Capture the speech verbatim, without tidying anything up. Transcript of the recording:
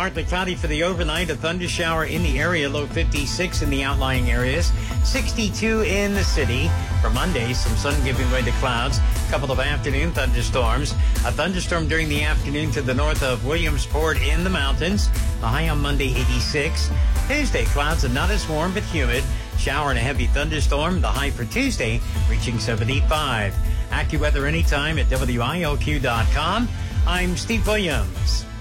Partly cloudy for the overnight. A thunder shower in the area. Low fifty-six in the outlying areas. sixty-two in the city. For Monday, some sun giving way to clouds. A couple of afternoon thunderstorms. A thunderstorm during the afternoon to the north of Williamsport in the mountains. The high on Monday, eighty-six. Tuesday, clouds and not as warm but humid. Shower and a heavy thunderstorm. The high for Tuesday reaching seventy-five. AccuWeather anytime at W I L Q dot com. I'm Steve Williams.